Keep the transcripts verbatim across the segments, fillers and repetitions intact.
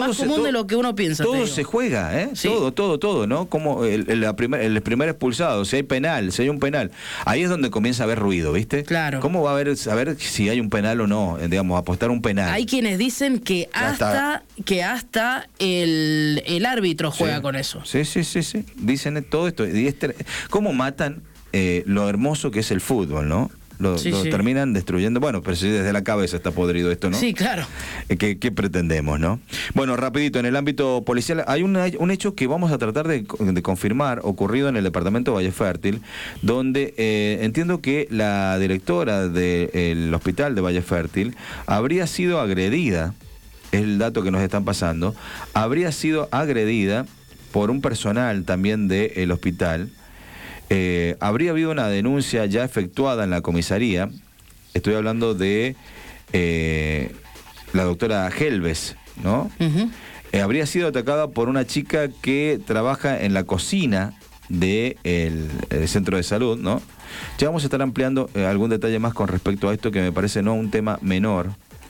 más común todo, de lo que uno piensa. Todo se juega, ¿eh? Sí. Todo, todo, todo, ¿no? Como el, el, la primer, el primer expulsado, si hay penal, si hay un penal. Ahí es donde comienza a haber ruido, ¿viste? Claro. ¿Cómo va a haber, saber si hay un penal o no? Digamos, apostar un penal. Hay quienes dicen que hasta, que hasta el, el árbitro juega sí. con eso. Sí, sí, sí, sí. Dicen todo esto. Y este, ¿cómo matan eh, lo hermoso que es el fútbol, no? Lo, sí, lo sí. terminan destruyendo. Bueno, pero si desde la cabeza está podrido esto, ¿no? Sí, claro. ¿Qué, qué pretendemos, no? Bueno, rapidito, en el ámbito policial hay una, un hecho que vamos a tratar de, de confirmar, ocurrido en el departamento de Valle Fértil, donde eh, entiendo que la directora del hospital de Valle Fértil habría sido agredida, es el dato que nos están pasando, habría sido agredida por un personal también del hospital. Eh, habría habido una denuncia ya efectuada en la comisaría. Estoy hablando de eh, la doctora Helves, ¿no? Uh-huh. eh, habría sido atacada por una chica que trabaja en la cocina del de el centro de salud, ¿no? Ya vamos a estar ampliando eh, algún detalle más con respecto a esto, que me parece no un tema menor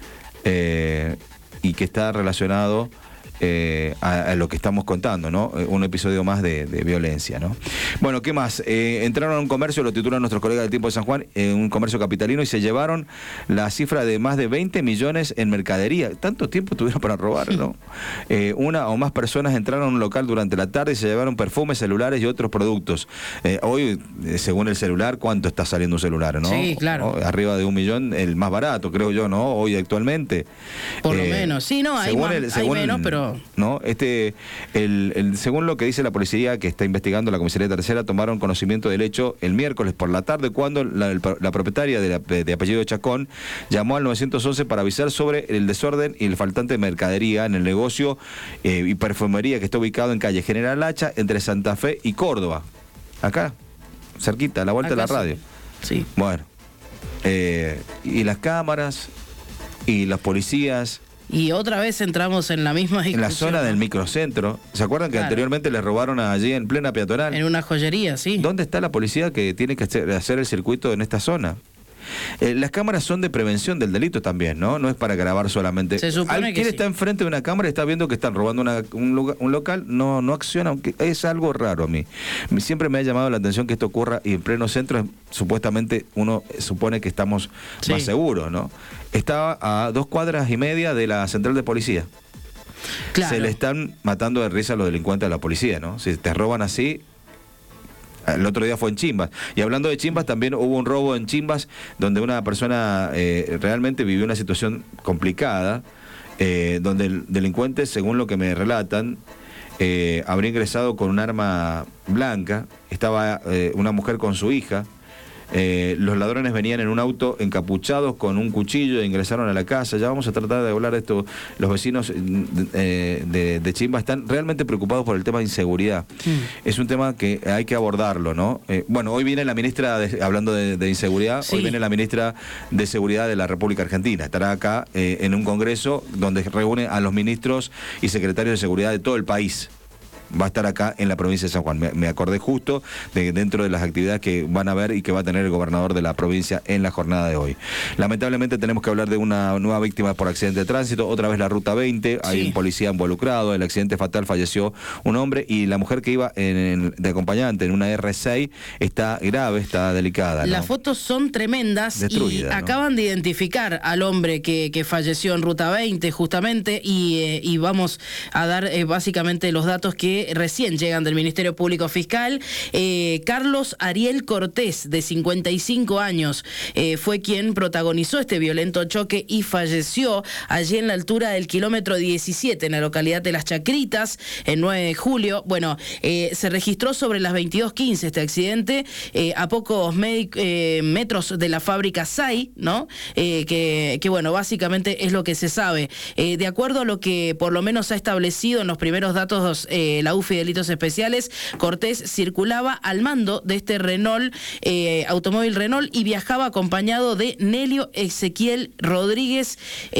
eh, y que está relacionado Eh, a, a lo que estamos contando, ¿no? Un episodio más de, de violencia, ¿no? Bueno, ¿qué más? Eh, entraron a un comercio, lo titulan nuestros colegas del Tiempo de San Juan, eh, un comercio capitalino, y se llevaron la cifra de más de veinte millones en mercadería. Tanto tiempo tuvieron para robar, ¿no? Eh, una o más personas entraron a un local durante la tarde y se llevaron perfumes, celulares y otros productos. Eh, hoy, eh, según el celular, ¿cuánto está saliendo un celular, no? Sí, claro. ¿No? Arriba de un millón, el más barato, creo yo, ¿no? Hoy actualmente. Por eh, lo menos. Sí, no, hay, más, el, hay menos, pero... ¿no? Este, el, el, según lo que dice la policía que está investigando la comisaría tercera, tomaron conocimiento del hecho el miércoles por la tarde, cuando la, el, la propietaria de, la, de apellido Chacón llamó al nueve once para avisar sobre el desorden y el faltante de mercadería en el negocio eh, y perfumería que está ubicado en calle General Hacha, entre Santa Fe y Córdoba. Acá, cerquita, a la vuelta Acá de la radio. Sí. sí. Bueno, eh, y las cámaras y las policías. Y otra vez entramos en la misma discusión. En la zona del microcentro. ¿Se acuerdan que claro. anteriormente les robaron allí en plena peatonal? En una joyería, sí. ¿Dónde está la policía que tiene que hacer el circuito en esta zona? Eh, las cámaras son de prevención del delito también, ¿no? No es para grabar solamente. Se supone Al, que quien sí. está enfrente de una cámara y está viendo que están robando una, un, lugar, un local, no, no acciona, aunque es algo raro a mí. Siempre me ha llamado la atención que esto ocurra y en pleno centro, supuestamente uno supone que estamos sí. más seguros, ¿no? Estaba a dos cuadras y media de la central de policía. Claro. Se le están matando de risa a los delincuentes de la policía, ¿no? Si te roban así... El otro día fue en Chimbas. Y hablando de Chimbas, también hubo un robo en Chimbas donde una persona eh, realmente vivió una situación complicada, eh, donde el delincuente, según lo que me relatan, eh, habría ingresado con un arma blanca. Estaba eh, una mujer con su hija. Eh, los ladrones venían en un auto encapuchados con un cuchillo e ingresaron a la casa. Ya vamos a tratar de hablar de esto. Los vecinos eh, de, de Chimba están realmente preocupados por el tema de inseguridad. Mm. Es un tema que hay que abordarlo, ¿no? Eh, bueno, hoy viene la ministra, de, hablando de, de inseguridad, sí. hoy viene la ministra de Seguridad de la República Argentina. Estará acá eh, en un congreso donde reúne a los ministros y secretarios de seguridad de todo el país. Va a estar acá en la provincia de San Juan. Me, me acordé justo de dentro de las actividades que van a ver y que va a tener el gobernador de la provincia en la jornada de hoy. Lamentablemente tenemos que hablar de una nueva víctima por accidente de tránsito, otra vez la ruta veinte, hay sí. un policía involucrado, el accidente fatal, falleció un hombre y la mujer que iba en, en, de acompañante en una R seis está grave, está delicada, ¿no? Las fotos son tremendas. Destruida, y ¿no? acaban de identificar al hombre que, que falleció en ruta veinte justamente y, eh, y vamos a dar eh, básicamente los datos que recién llegan del Ministerio Público Fiscal. eh, Carlos Ariel Cortés, de cincuenta y cinco años, eh, fue quien protagonizó este violento choque y falleció allí en la altura del kilómetro diecisiete, en la localidad de Las Chacritas, el nueve de julio. Bueno, eh, se registró sobre las veintidós quince este accidente, eh, a pocos eh, metros de la fábrica S A I, ¿no? Eh, que, que, bueno, básicamente es lo que se sabe. Eh, de acuerdo a lo que por lo menos ha establecido en los primeros datos eh, la U F I Delitos Especiales, Cortés circulaba al mando de este Renault, eh, automóvil Renault, y viajaba acompañado de Nelio Ezequiel Rodríguez.